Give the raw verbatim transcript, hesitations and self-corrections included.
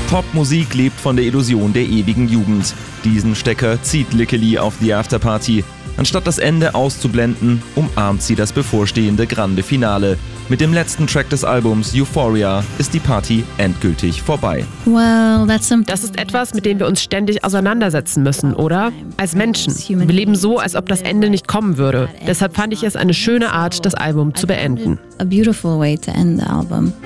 Popmusik lebt von der Illusion der ewigen Jugend. Diesen Stecker zieht Lickely auf The Afterparty. Anstatt das Ende auszublenden, umarmt sie das bevorstehende Grande Finale. Mit dem letzten Track des Albums Euphoria ist die Party endgültig vorbei. Das ist etwas, mit dem wir uns ständig auseinandersetzen müssen, oder? Als Menschen. Wir leben so, als ob das Ende nicht kommen würde. Deshalb fand ich es eine schöne Art, das Album zu beenden. A beautiful way to end the album.